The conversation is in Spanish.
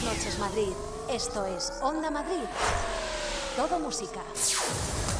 Buenas noches, Madrid. Esto es Onda Madrid. Todo música.